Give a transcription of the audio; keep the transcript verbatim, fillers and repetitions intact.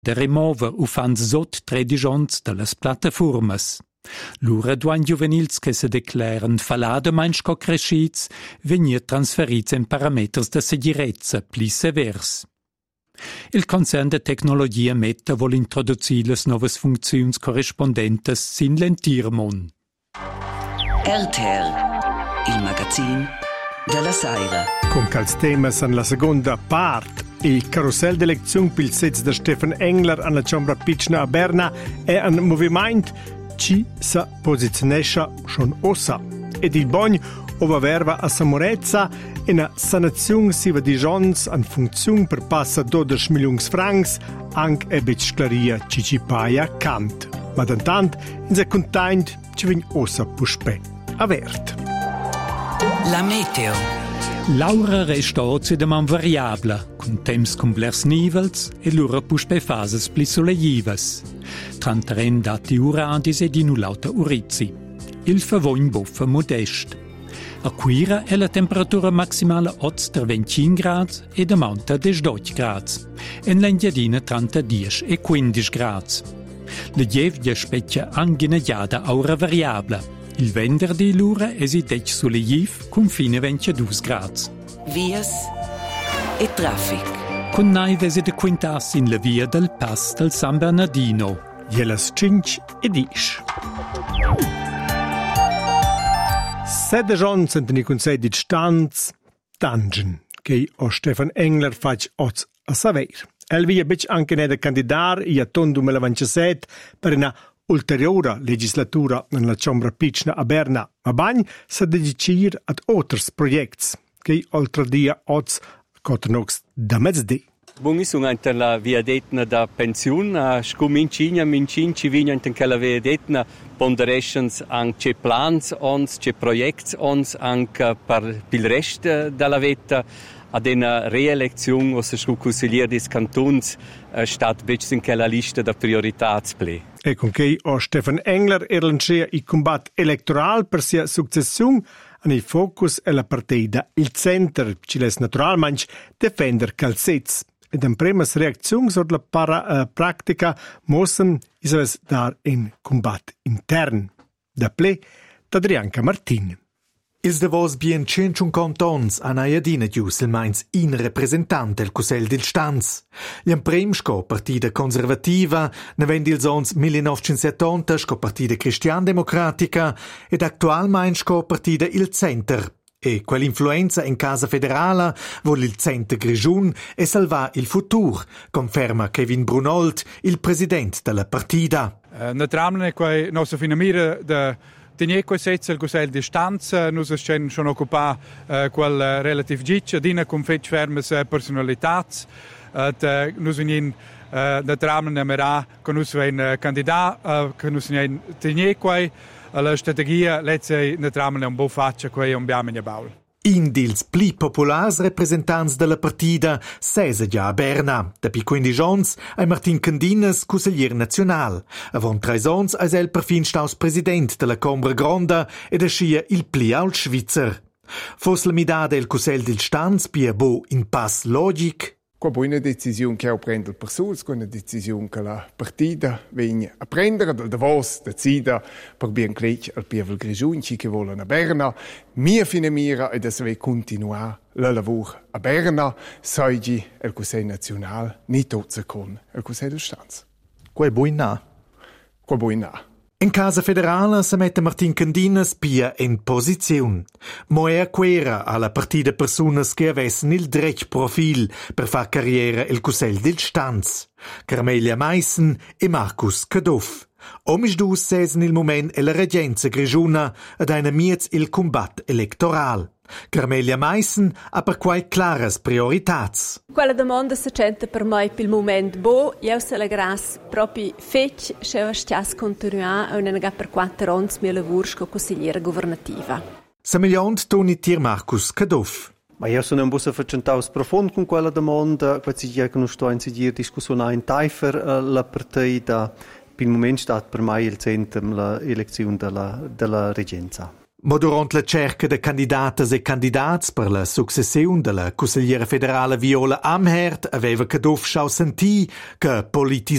de remover ufans sot tredischons de las plataformas. Lura duan juvenils che se declaren faladamein sco crescits venir transferits en parameters de segirezza pli severs. Il concern de tecnologia Meta vol introduzir las novas funziuns corrispondentes sin l'entirmon. R T L, il magazin della Saira. Con cals temas en la seconda part. Il carousel d'eleziun pil sez de Stefan Engler an la Ciambra Pitschna a Berna è un moviment ci sa posizionescha schon ossa. Ed il bogn ova verva a Samorezza e una sanazione si va di jons an funzione per passa dodici milioni francs anche e bec sclaria ci ci paia cant. Ma tantant in se content ci vegn ossa puspe avert. La meteo. L'aura resta ozidaman variabla, con temps complers nivels e lura puspe fases pli soleivas. Trantaren dati uradis ed inulauta urizzi. Il favogn buffa modest. A Quira è la temperatura maximale otto venticinque gradi e da monta diciotto gradi. En l'Engiadina trenta dieci e quindici gradi. La gievgia specchia anghinaiada aura variabla. Il venerdì l'ura è si dec soleiv con fine ventidue gradi. Vias e traffic. Con naive si de quintas in la via del Pass del San Bernardino. Jelas cinque e dieci. Sette jons sind in Consell di Stanz Tangen, che o Stefan Engler fac oz a saver. El via bec anche ne de candidar i a ton duemilaventisette per una ulteriore legislatura nella Ciambra Pitschna a Berna, ma bagn sa dedicir ad oters projects, che oltre dia oz cotrnox da mezzdi. Bungi sunt ante la via detna da pensiun, a scu mincina, mincin ci vigna ante la via detna ponderations anche plans ons, ce projects ons anche per il rest della vita. Ad una reelezione o se scu consiglier des cantons stat bec in quella lista da prioritatspli. E con che o Stefan Engler erlancia i combat elettoral per sia successione an il focus è la partida il center, ci les naturalmente defender calzets. Ed en premas reaczione sur la para uh, pratica mossen is dar in combat intern. Da ple d'Adrianca Martin. Ils davos bien centunquanta ons an Aiadina gius il mains in representant del Cussel dil Stanz. Gli prem sco partida conservativa, ne vendi ils ons millenovecentosettanta sco partida cristian-democratica ed actual mains sco partida il Center. E quell'influenza in casa federala vuol il Center Grigiun e salva il futur, conferma Kevin Brunold, il president della partida. Uh, naturalmente quei nostra finamira da Tenir quei sezza il Cussel di Stanza, nus scen schon occupa uh, quel uh, relativ gitsch, adina con fetch fermes uh, personalitats, et uh, nus venin uh, naturalmente merà con nus vein uh, candidat, uh, con nus vein tenir quei la strategia lezze naturalmente un bo faccia quei un biamene baul. In dils pli populars representants della partida sesa già a Berna. Dapi quindici ons ai Martin Candinas, consiglier nazional. Avon treis ons eis el perfin staus president della Combra Gronda ed ascia il pli ault Svizzer. Fos la midada il Cussel dil Stanz pia bo in pass logic. Qua buona decisione che ha preso il persus, una decisione che la partita viene a prendere, del Davos decida per bien clec al Pievel Grigiunci che vogliono a Berna. Mia fine mira ed es ve continuare la lavoro a Berna, soigi il Cussel Nazional, ni tozze con il Cussel del Stanz. Qua è buona. Qua buona. In casa federale si mette Martin Candinas pia in posizione. Moea quera alla partita personas che avessero il dretto profil per far carriera il Cussel del Stanz. Carmelia Meissen e Marcus Cadoff. Omis dus sesen il moment e la reggenza grigiuna ad una miez il combat elettoral. Carmelia Meissen ha per quai claras prioritats. Quella domanda si sente per me per il momento bo, io se la gras proprio fec, se ho stias continuare a una per quattro anni mio lavoro come consigliera governativa. Samigliont toni tir Marcus Cadoff. Ma io sono un po' affaccientato profondo con quella domanda, quasi già che non sto a inserire discussione in Taifer, la partita per il momento sta per me il centro l'elezione della, della reggenza. Ma durante la cerca de candidatas e candidats per la successione della consigliera federale Viola Amherd aveva Cadoff schau sentì che politis